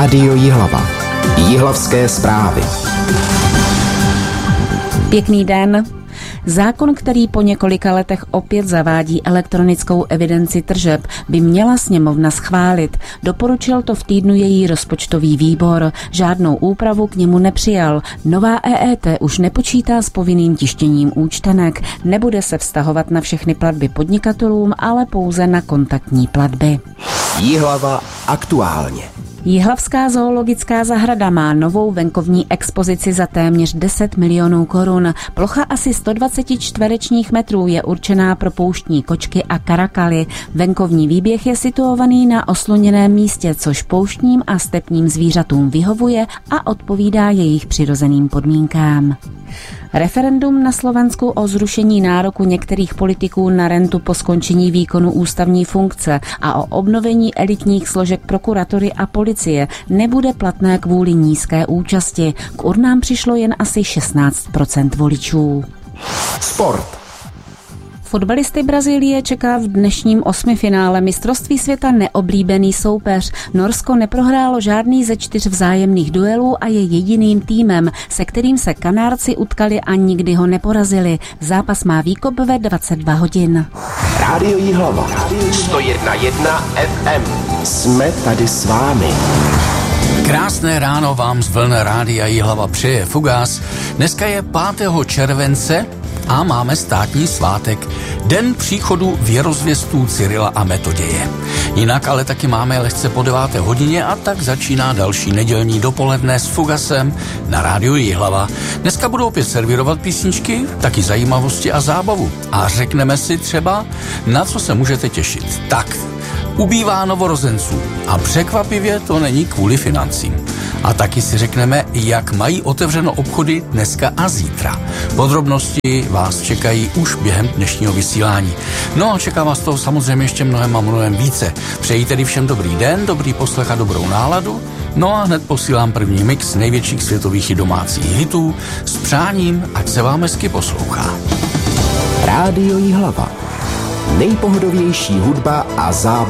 Rádio Jihlava. Jihlavské zprávy. Pěkný den. Zákon, který po několika letech opět zavádí elektronickou evidenci tržeb, by měla sněmovna schválit. Doporučil to v týdnu její rozpočtový výbor. Žádnou úpravu k němu nepřijal. Nová EET už nepočítá s povinným tištěním účtenek. Nebude se vztahovat na všechny platby podnikatelům, ale pouze na kontaktní platby. Jihlava aktuálně. Jihlavská zoologická zahrada má novou venkovní expozici za téměř 10 milionů korun. Plocha asi 120 čtverečních metrů je určená pro pouštní kočky a karakaly. Venkovní výběh je situovaný na osluněném místě, což pouštním a stepním zvířatům vyhovuje a odpovídá jejich přirozeným podmínkám. Referendum na Slovensku o zrušení nároku některých politiků na rentu po skončení výkonu ústavní funkce a o obnovení elitních složek prokuratury a policie nebude platné kvůli nízké účasti. K urnám přišlo jen asi 16% voličů. Sport. Fotbalisty Brazílie čeká v dnešním osmifinále mistrovství světa neoblíbený soupeř. Norsko neprohrálo žádný ze 4 vzájemných duelů a je jediným týmem, se kterým se Kanárci utkali a nikdy ho neporazili. Zápas má výkop ve 22 hodin. Rádio Jihlava. 101,1 FM. Jsme tady s vámi. Krásné ráno vám z vln Rádia Jihlava přeje Fugás. Dneska je 5. července a máme státní svátek, den příchodu věrozvěstů Cyrila a Metoděje. Jinak ale taky máme lehce po 9. hodině a tak začíná další nedělní dopoledne s Fugasem na Rádiu Jihlava. Dneska budou opět servírovat písničky, taky zajímavosti a zábavu. A řekneme si třeba, na co se můžete těšit. Tak, ubývá novorozenců a překvapivě to není kvůli financím. A taky si řekneme, jak mají otevřeno obchody dneska a zítra. Podrobnosti vás čekají už během dnešního vysílání. No a čeká vás toho samozřejmě ještě mnohem a mnohem více. Přeji tedy všem dobrý den, dobrý poslech a dobrou náladu. No a hned posílám první mix největších světových i domácích hitů s přáním, ať se vám hezky poslouchá. Rádio Jihlava. Nejpohodovější hudba a zábava.